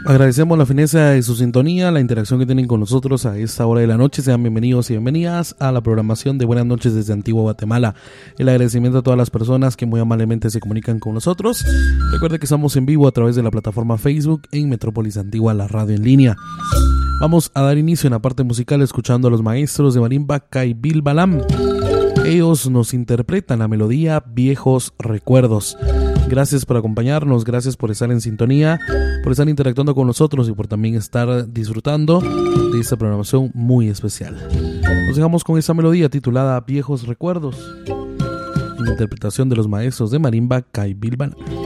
Agradecemos la fineza de su sintonía, la interacción que tienen con nosotros a esta hora de la noche. Sean bienvenidos y bienvenidas a la programación de Buenas Noches desde Antigua Guatemala. El agradecimiento a todas las personas que muy amablemente se comunican con nosotros. Recuerde que estamos en vivo a través de la plataforma Facebook en Metrópolis Antigua, la radio en línea. Vamos a dar inicio en la parte musical escuchando a los maestros de marimba Caibil Balam. Ellos nos interpretan la melodía Viejos Recuerdos. Gracias por acompañarnos, gracias por estar en sintonía, por estar interactuando con nosotros y por también estar disfrutando de esta programación muy especial. Nos dejamos con esta melodía titulada Viejos Recuerdos, en interpretación de los maestros de marimba Caibil Balam.